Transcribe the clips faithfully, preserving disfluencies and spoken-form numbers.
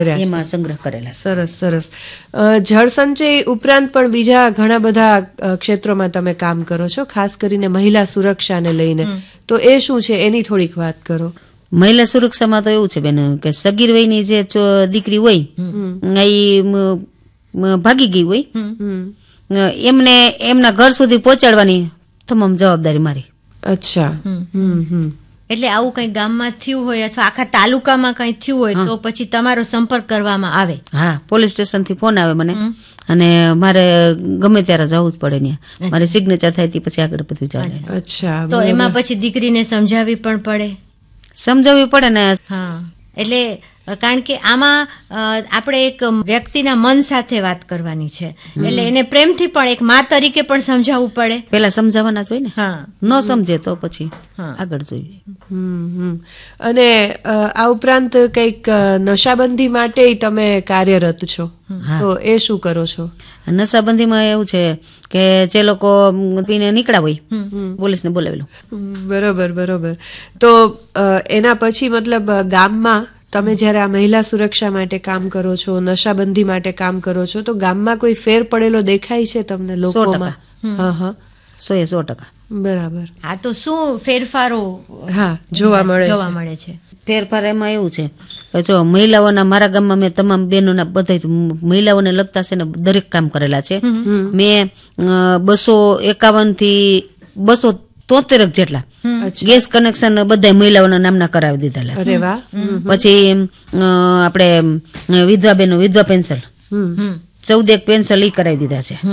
એમાં સંગ્રહ કરેલા. સરસ સરસ. જળ સંચય ઉપરાંત પણ બીજા ઘણા બધા ક્ષેત્રોમાં તમે કામ કરો છો, ખાસ કરીને મહિલા સુરક્ષાને લઈને, તો એ શું છે એની થોડીક વાત કરો. મહિલા સુરક્ષામાં તો એવું છે બેન કે સગીર વયની જે દીકરી હોય એ ભાગી ગઈ હોય એમને એમના ઘર સુધી પહોંચાડવાની તમામ જવાબદારી મારી. અચ્છા. એટલે આવું કઈ ગામમાં થયું હોય અથવા આખા તાલુકામાં કઈ થયું હોય તો પછી તમારો સંપર્ક કરવામાં આવે? હા, પોલીસ સ્ટેશન થી ફોન આવે મને અને મારે ગમે ત્યારે જવું જ પડે ત્યાં. મારે સિગ્નેચર થાય પછી આગળ બધું ચાલે. અચ્છા. તો એમાં પછી દીકરીને સમજાવવી પણ પડે? સમજાવવી પડે ને. હા, એટલે કારણ કે આમાં આપણે એક વ્યક્તિના મન સાથે વાત કરવાની છે, એટલે એને પ્રેમથી પણ એક મા તરીકે પણ સમજાવવું પડે. પેલા સમજાવવાના જ હોય ને. હા, ન સમજે તો પછી આગળ જોઈએ. અને આ ઉપરાંત કઈક નશાબંધી માટે તમે કાર્યરત છો, તો એ શું કરો છો? નશાબંધીમાં એવું છે કે જે લોકો પીને નીકળ્યા હોય પોલીસને બોલાવેલું. બરોબર બરોબર. તો એના પછી મતલબ ગામમાં તમે જયારે આ મહિલા સુરક્ષા માટે કામ કરો છો, નશાબંધી માટે કામ કરો છો, તો ગામમાં કોઈ ફેર પડેલો દેખાય છે તમને લોકોમાં? હા હા, સો એ સો ટકા. બરાબર. હા, તો શું ફેરફારો હા જોવા મળે જોવા મળે છે? ફેરફાર એમાં એવું છે કે જો મહિલાઓના, મારા ગામમાં મેં તમામ બહેનોના બધા મહિલાઓને લગતા છે ને દરેક કામ કરેલા છે. મેં બસો એકાવન થી બસો તોતેર જેટલા ગેસ કનેક્શન બધા મહિલાઓના નામના કરાવી દીધેલા છે. પછી આપણે વિધવા બહેનો વિધવા પેન્શન ચૌદ એક પેન્શન ઈ કરાવી દીધા છે.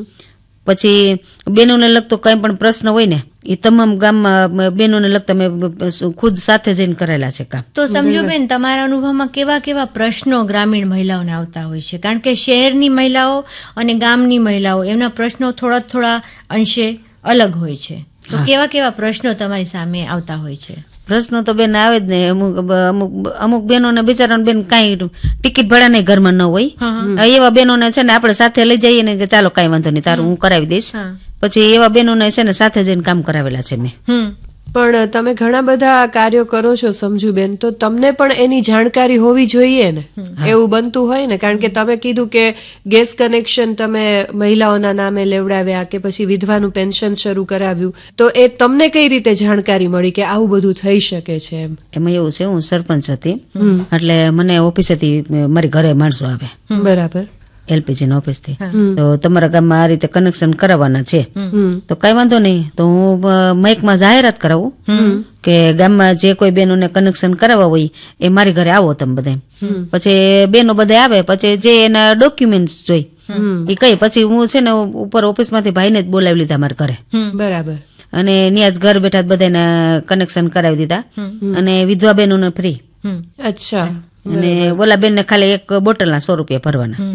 પછી બહેનોને લગતો કઈ પણ પ્રશ્ન હોય ને એ તમામ ગામમાં બહેનોને લગતા મેં ખુદ સાથે જઈને કરેલા છે કામ. તો સમજો બેન, તમારા અનુભવમાં કેવા કેવા પ્રશ્નો ગ્રામીણ મહિલાઓને આવતા હોય છે? કારણ કે શહેરની મહિલાઓ અને ગામની મહિલાઓ એમના પ્રશ્નો થોડા થોડા અંશે અલગ હોય છે, તો કેવા કેવા પ્રશ્નો તમારી સામે આવતા હોય છે? પ્રશ્નો તો બેન આવે જ ને. અમુક અમુક અમુક બહેનોને બિચારાને બેન કઈ ટિકિટ ભાડા નહીં ઘરમાં ન હોય, એવા બહેનોને છે ને આપણે સાથે લઈ જઈએ ને કે ચાલો કઈ વાંધો નહીં તારું હું કરાવી દઈશ. પછી એવા બહેનોને છે ને સાથે જઈને કામ કરાવેલા છે મેં. પણ તમે ઘણા બધા કાર્યો કરો છો સમજુ બેન, તો તમને પણ એની જાણકારી હોવી જોઈએ ને. એવું બનતું હોય ને, કારણ કે તમે કીધું કે ગેસ કનેક્શન તમે મહિલાઓના નામે લેવડાવ્યા કે પછી વિધવાનું પેન્શન શરૂ કરાવ્યું, તો એ તમને કઈ રીતે જાણકારી મળી કે આવું બધું થઈ શકે છે? એમ એમાં એવું છે, હું સરપંચ હતી એટલે મને ઓફિસેથી મારી ઘરે માણસો આવે. બરાબર. એલપીજી ની ઓફિસ થી, તો તમારા ગામમાં આ રીતે કનેક્શન કરાવવાના છે, તો કઈ વાંધો નહીં, તો હું માઇકમાં જાહેરાત કરાવું કે ગામમાં જે કોઈ બહેનોને કનેક્શન કરાવવા હોય એ મારી ઘરે આવો તમે બધા. પછી બહેનો બધા આવે, પછી જે એના ડોક્યુમેન્ટ્સ જોઈ એ કઈ, પછી હું છે ને ઉપર ઓફિસ માંથી ભાઈને જ બોલાવી લીધા મારા ઘરે. બરાબર. અને ત્યાં જ ઘર બેઠા બધાને કનેક્શન કરાવી દીધા, અને વિધવા બહેનોને ફ્રી. અચ્છા. અને ઓલા બેન ને ખાલી એક બોટલ ના સો રૂપિયા ભરવાના,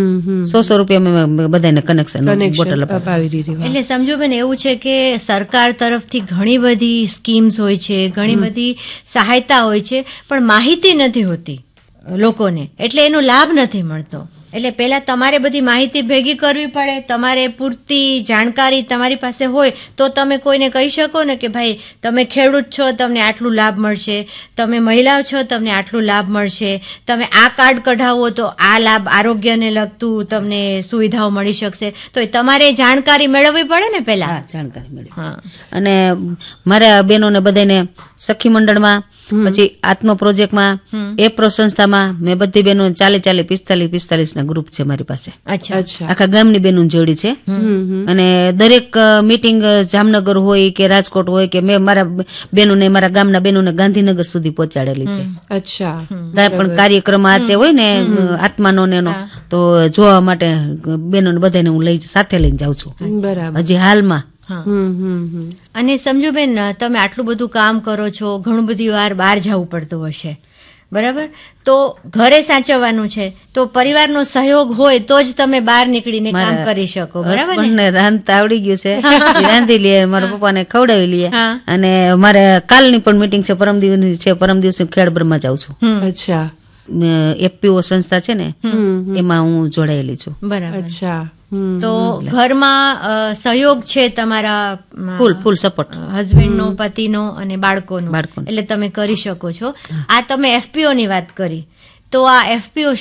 સો સો રૂપિયા બધાને કનેક્શન બોટલ અપાવી દીધી. એટલે સમજો બેન, એવું છે કે સરકાર તરફથી ઘણી બધી સ્કીમ્સ હોય છે, ઘણી બધી સહાયતા હોય છે, પણ માહિતી નથી હોતી લોકોને, એટલે એનો લાભ નથી મળતો. એટલે પહેલા તમારે બધી માહિતી ભેગી કરવી પડે, તમારે પૂરતી જાણકારી તમારી પાસે હોય તો તમે કોઈને કહી શકો ને કે ભાઈ તમે ખેડૂત છો, તમને આટલું લાભ મળશે, તમે મહિલાઓ છો, તમને આટલું લાભ મળશે, તમે આ કાર્ડ કઢાવો તો આ લાભ આરોગ્યને લગતું તમને સુવિધાઓ મળી શકશે. તો તમારે જાણકારી મેળવવી પડે ને પહેલા. જાણકારી મેળવી. હા. અને મારા બહેનોને બધાને સખી મંડળમાં, પછી આત્મા પ્રોજેક્ટમાં, એપ્રો સંસ્થામાં મેં બધી બહેનો ચાલી ચાલી પિસ્તાલીસ પિસ્તાલીસ ના ગ્રુપ છે મારી પાસે. આખા ગામની બહેનો જોડી છે. અને દરેક મીટિંગ જામનગર હોય કે રાજકોટ હોય કે મેં મારા બહેનોને, મારા ગામના બહેનોને ગાંધીનગર સુધી પહોંચાડેલી છે. અચ્છા. કઈ પણ કાર્યક્રમ આ તે હોય ને આત્માનો ને એનો, તો જોવા માટે બહેનોને બધાને હું લઈ સાથે લઈને જાઉં છું. બરાબર. હજી હાલમાં. અને સમજો બેન, તમે આટલું બધું કામ કરો છો, ઘણું બધી વાર બહાર જવું પડતું હશે, બરાબર? તો ઘરે સાચવવાનું છે, તો પરિવારનો સહયોગ હોય તો જ તમે બહાર નીકળીને કામ કરી શકો, બરાબર ને? રાંધતા આવડી ગયું છે, રાંધી લઈએ, મારા પપ્પાને ખવડાવી લઈએ. અને મારે કાલની પણ મીટિંગ છે, પરમ દિવસની છે, પરમ દિવસે ખેડબ્રહ્મા જાઉં છું. અચ્છા. એફપીઓ સંસ્થા છે ને એમાં હું જોડાયેલી છું. બરાબર. અચ્છા. તો ઘરમાં સહયોગ છે તમારા, ફૂલ ફૂલ સપોર્ટ, હસબન્ડ નો, પતિનો અને બાળકોનો, એટલે તમે કરી શકો છો. આ તમે એફપીઓ ની વાત કરી, તો આ એફપીઓ